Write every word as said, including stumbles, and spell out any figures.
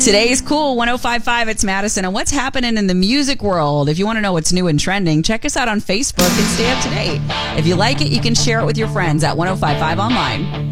Today's Cool one oh five point five. It's Madison. And what's happening in the music world? If you want to know what's new and trending, check us out on Facebook and stay up to date. If you like it, you can share it with your friends at one oh five point five online.